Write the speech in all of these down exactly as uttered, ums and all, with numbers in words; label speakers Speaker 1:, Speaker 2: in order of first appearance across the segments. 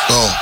Speaker 1: Oh.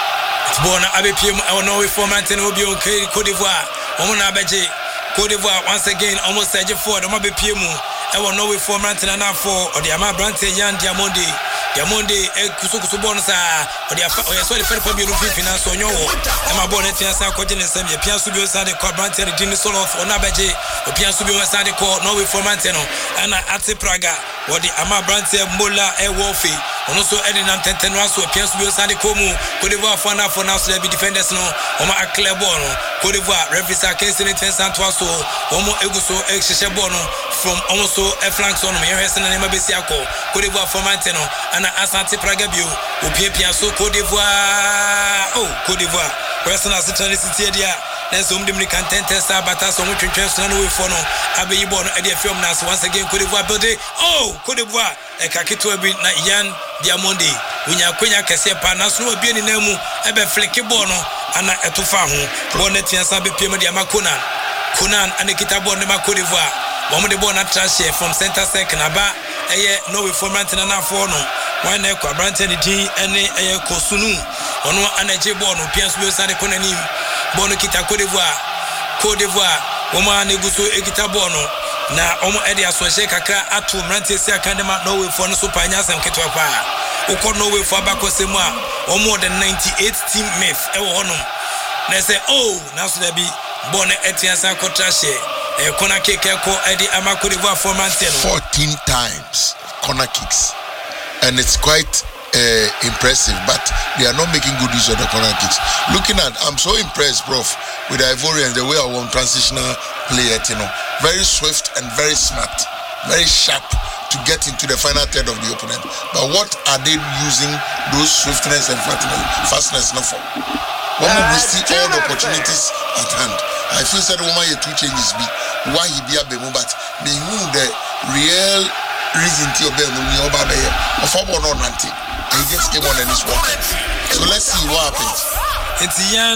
Speaker 2: Born at Abbey P M, I know if format and will be okay. Cote d'Ivoire, Oman Abeje, Cote d'Ivoire once again, almost said for the Mabe P M. I will know if format and enough for or the Amabrante Yan Diamondi, Diamondi, Kusuku Bonsa, or the sorry for the European finance on your Emma Bonnet and San Cotton and Sam, Piansubio Sade Quabrante, the Dini Solo of Onabeje, or Piansubio Sade Court, Norway Formanteno, and Ate Praga, or the Amabrante Mola Air Wolfie. Also, Edinam Tentenraso, Piansubio Sade Comu, Cote d'Ivoire Fana for now, so there be defenders no, Oma Aclebono, Cote d'Ivoire, Revisa Kensin Santoso, Omo Eguso, Exchebono, from almost a flank on me, Harrison and Mabesiaco, Cote d'Ivoire Formanteno, and Asante Pragabio, Upia Piasso, Cote d'Ivoire, oh, Cote d'Ivoire, person as the City. There's some Dominican Tentesa, but that's on which you just run away for no. Abbey born at the film now, once again, Cote d'Ivoire building. Oh, Cote d'Ivoire, a Kakito be na Yan Diamondi. When you are Quenya Casepa, Nasu be in Nemu, Ebe Flecky Bono, and a Tufahu, Bonnet and Sabi Pimadia Makunan, Kunan, and the Kitabon de Cote d'Ivoire. One of the Bona Trashe from Center Second Aba, a year no informant and an Afono. One echo, Branton, and a Kosunu, or no energy born, Pians Wills and the Konanim. Bono kita Cote d'Ivoire, Cote d'Ivoire, Oma Neguso Ekita Bono, na Omo Eddie Aswashe Kakra Atu Mrantesia Kandema no way for no supanyas and Ketwapa. Oko no way for Bako Semwa, or more than ninety-eight team myth, Ewo Honum. They say, oh, now so there be Bono Etiasa Kotrashe, a corner kick, Eddie Ama Cote d'Ivoire for Manteno.
Speaker 1: fourteen times corner kicks, and it's quite. Uh, impressive, but they are not making good use of the corner kicks. Looking at, I'm so impressed, Prof, with the Ivorians, the way I want transitional play it, you know, very swift and very smart, very sharp to get into the final third of the opponent. But what are they using those swiftness and fastness now for? When we see all the opportunities at hand, I feel that woman here two changes be why he be a bemo, but me who the real reason to obey me over there, or for one or nothing. He just came on and it's working. So let's see what happens.
Speaker 2: It's Yan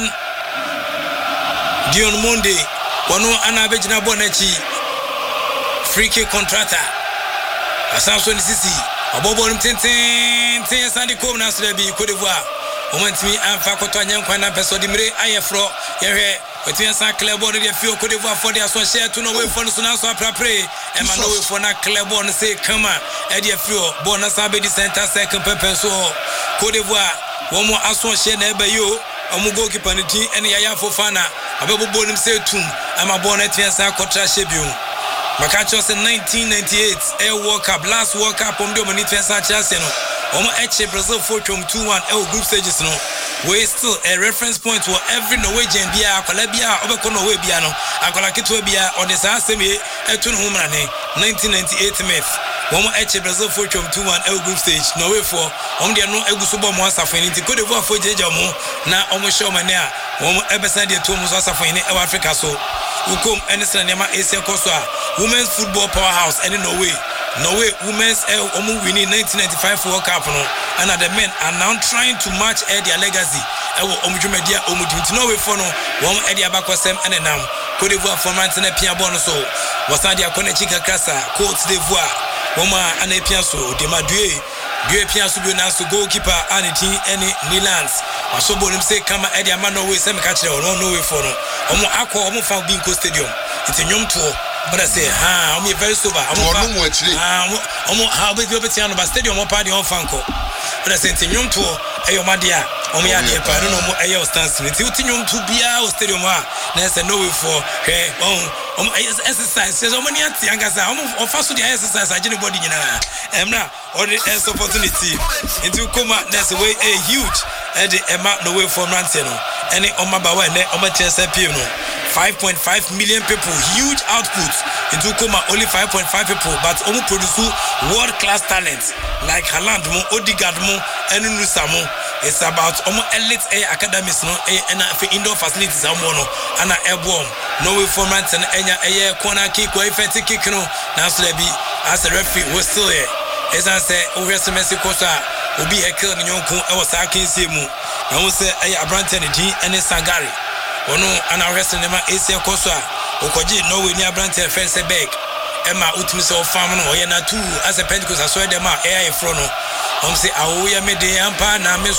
Speaker 2: Dion Monday. Wano Anabejina Bonechi. Free kick contractor. Asamson Sisi. Abobo Tintin. Tin Sandy Cove Nasrebi, Cote d'Ivoire. Moment me and Fakoto Yankwana Pesodimre Ayefro. Yere. But we are some clear born the few Cote d'Ivoire for their son share to no way for the Sunaso Prapre. And man, no way for not clear born say, come on, Eddie Few, Bonus Abbey Center, second pepper so Cote d'Ivoire, one more Aswan share never you, a Mugo Kipanity, and Yaya Fofana, a baby born him say tomb, I'm a bonnet and Sakotra Shebu. Macachos in nineteen ninety-eight, Air World Cup, last World Cup on Dominic Sanchez. Omo Eche Brazil fortune two one L group stages no. We still a reference point for every Norwegian bia, Colabia, Obeko Norway Biano, Akola Kitwebia, or the Sasemi, Etun Humane, nineteen ninety-eight myth. Omo Eche Brazil fortune two one L group stage, Norway for Om dia no Egusubo Mosa for anything. Could have for Jamo, now Omo Showmania, Omo Ebesandia Tomus for in Africa so. Ukum Enistan Yama Asia Kosa, Women's Football Powerhouse, and in Norway. Norway women's El Omu winning nineteen ninety-five World Cup no, and the men are now trying to match their legacy. Ewo Omujumedia Omudim to Norway for no one Eddie Abakosem and now Cote d'Ivoire for Mantene Pia Bonoso was Nadia Konechika Casa, Cote d'Ivoire, Woma and a Piasso, de Madue, Due Piasso Bunas to goalkeeper Anity any Nilans. So Bonim say Kama Eddie Amano way Sam Catcher or no way for no Omo Aqua Omo Found Binko Stadium. It's a young tour. But I say, ah, I'm very sober. I'm how big you bet on the stadium or party on Fanco. But I said, young tour, a your madia, or me, I don't know what I was dancing. It's young to be our stadium. There's a no way for hey, oh, exercise. Says, oh, many youngers are fast to the exercise. I didn't body in a Emma or the S opportunity into Kuma. That's a way a huge Eddie Emma no way for Manseno. Any on my bawa and on my chest piano. five point five million people, huge output. Into Kuma only five point five people, but only produce world-class talents like Haaland, Odegaard, and Nusamo. It's about almost elite A academies, no, and for indoor facilities, and a airborne. No way for months and a year corner kick, or if I take kick, no, now so be as a referee was still here. As I say, over to Mexico, will be a kill in Yonko, I was talking Simu. I will say a Branton and a Sangari. Ono ana wrestling nema Asia Kosa okoji no we near Branton fence back Emma utmise of farm no ye na two as a Pentecost I saw them out air front no om say awo ya me de ampa na me